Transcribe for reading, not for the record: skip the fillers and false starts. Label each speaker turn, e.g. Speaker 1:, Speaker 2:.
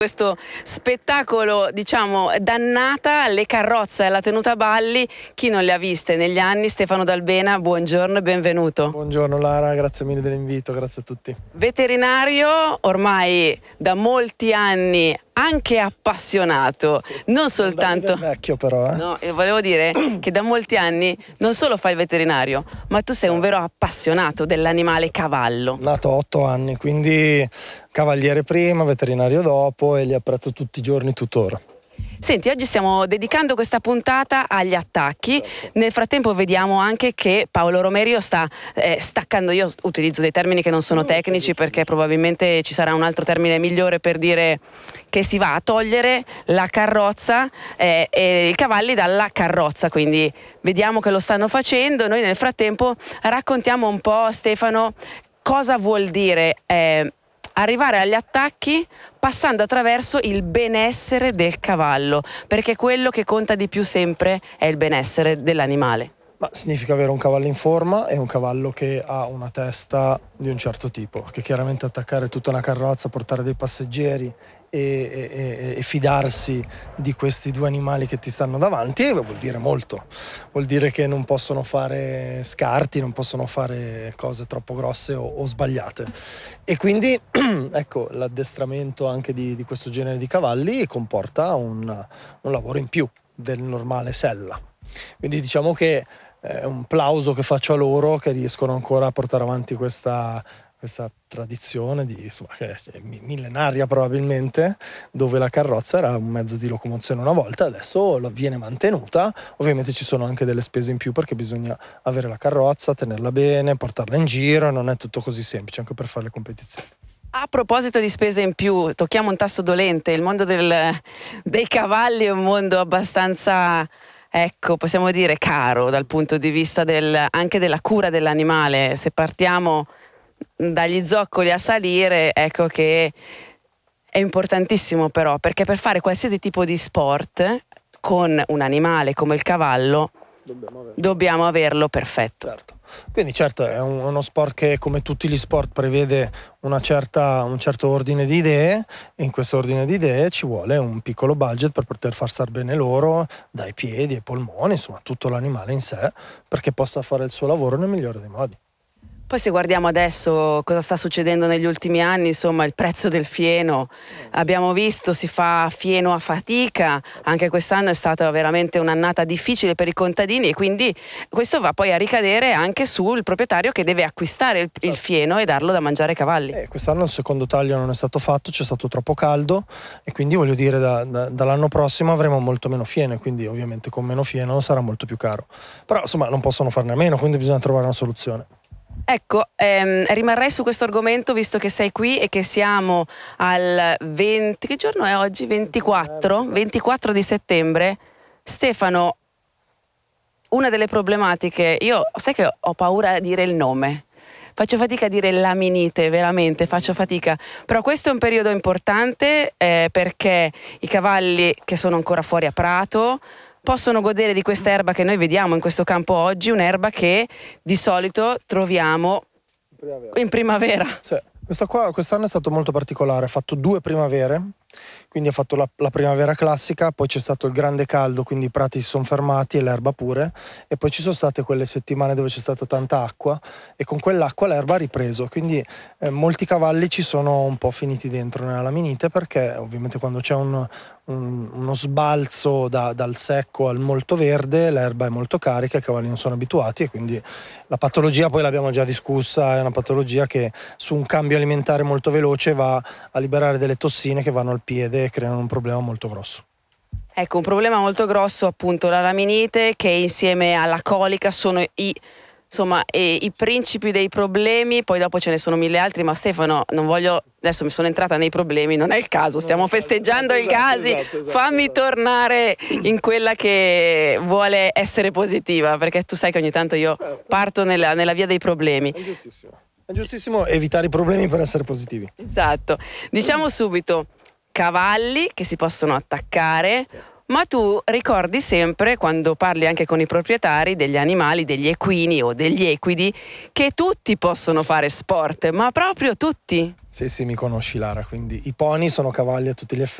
Speaker 1: Questo spettacolo, diciamo, dannata, le carrozze alla tenuta balli, chi non le ha viste negli anni? Stefano Dalbena, buongiorno e benvenuto.
Speaker 2: Buongiorno Lara, grazie mille dell'invito, grazie a tutti.
Speaker 1: Veterinario, ormai da molti anni, anche appassionato, non soltanto...
Speaker 2: Vecchio però,
Speaker 1: No, volevo dire che da molti anni non solo fai il veterinario, ma tu sei un vero appassionato dell'animale cavallo.
Speaker 2: Nato 8 anni, quindi cavaliere prima, veterinario dopo e li apprezzo tutti i giorni tuttora.
Speaker 1: Senti, oggi stiamo dedicando questa puntata agli attacchi. Nel frattempo vediamo anche che Paolo Romerio sta staccando. Io utilizzo dei termini che non sono tecnici perché probabilmente ci sarà un altro termine migliore per dire che si va a togliere la carrozza e i cavalli dalla carrozza, quindi vediamo che lo stanno facendo. Noi nel frattempo raccontiamo un po', Stefano, cosa vuol dire arrivare agli attacchi passando attraverso il benessere del cavallo, perché quello che conta di più sempre è il benessere dell'animale.
Speaker 2: Ma significa avere un cavallo in forma e un cavallo che ha una testa di un certo tipo, che chiaramente attaccare tutta una carrozza, portare dei passeggeri e fidarsi di questi due animali che ti stanno davanti vuol dire molto. Vuol dire che non possono fare scarti, non possono fare cose troppo grosse o sbagliate. E quindi ecco, l'addestramento anche di questo genere di cavalli comporta un lavoro in più del normale sella. Quindi diciamo che è un plauso che faccio a loro che riescono ancora a portare avanti questa tradizione che è millenaria probabilmente, dove la carrozza era un mezzo di locomozione una volta, adesso viene mantenuta. Ovviamente ci sono anche delle spese in più perché bisogna avere la carrozza, tenerla bene, portarla in giro, non è tutto così semplice anche per fare le competizioni.
Speaker 1: A proposito di spese in più, tocchiamo un tasto dolente. Il mondo dei cavalli è un mondo abbastanza, ecco, possiamo dire caro dal punto di vista anche della cura dell'animale. Se partiamo dagli zoccoli a salire, ecco che è importantissimo però, perché per fare qualsiasi tipo di sport con un animale come il cavallo dobbiamo averlo perfetto.
Speaker 2: Certo. Quindi certo è uno sport che, come tutti gli sport, prevede un certo ordine di idee, e in questo ordine di idee ci vuole un piccolo budget per poter far star bene loro, dai piedi ai polmoni, insomma tutto l'animale in sé, perché possa fare il suo lavoro nel migliore dei modi.
Speaker 1: Poi se guardiamo adesso cosa sta succedendo negli ultimi anni, insomma il prezzo del fieno, abbiamo visto si fa fieno a fatica, anche quest'anno è stata veramente un'annata difficile per i contadini e quindi questo va poi a ricadere anche sul proprietario che deve acquistare il fieno e darlo da mangiare ai cavalli.
Speaker 2: Quest'anno il secondo taglio non è stato fatto, c'è stato troppo caldo e quindi voglio dire dall'anno prossimo avremo molto meno fieno e quindi ovviamente con meno fieno sarà molto più caro. Però insomma non possono farne a meno, quindi bisogna trovare una soluzione.
Speaker 1: Ecco, rimarrei su questo argomento visto che sei qui e che siamo al 20, che giorno è oggi? 24 di settembre. Stefano, una delle problematiche, io sai che ho paura a dire il nome, faccio fatica a dire laminite, veramente faccio fatica, però questo è un periodo importante perché i cavalli che sono ancora fuori a prato possono godere di questa erba che noi vediamo in questo campo oggi, un'erba che di solito troviamo in primavera.
Speaker 2: Sì. Quest'anno è stato molto particolare, ha fatto 2 primavere, quindi ha fatto la primavera classica, poi c'è stato il grande caldo, quindi i prati si sono fermati e l'erba pure, e poi ci sono state quelle settimane dove c'è stata tanta acqua e con quell'acqua l'erba ha ripreso, quindi molti cavalli ci sono un po' finiti dentro nella laminite perché ovviamente quando c'è uno sbalzo dal secco al molto verde l'erba è molto carica, i cavalli non sono abituati e quindi la patologia, poi l'abbiamo già discussa, è una patologia che su un cambio alimentare molto veloce va a liberare delle tossine che vanno al piede e creano un problema molto grosso.
Speaker 1: Ecco, un problema molto grosso appunto la laminite, che insieme alla colica sono i principi dei problemi, poi dopo ce ne sono mille altri, ma Stefano, non voglio, adesso mi sono entrata nei problemi, non è il caso, stiamo festeggiando il Gasi, fammi tornare in quella che vuole essere positiva, perché tu sai che ogni tanto io parto nella via dei problemi.
Speaker 2: È giustissimo evitare i problemi per essere positivi.
Speaker 1: Esatto, diciamo subito, cavalli che si possono attaccare, ma tu ricordi sempre, quando parli anche con i proprietari degli animali, degli equini o degli equidi, che tutti possono fare sport, ma proprio tutti.
Speaker 2: Sì, sì, mi conosci Lara, quindi i pony sono cavalli a tutti gli effetti.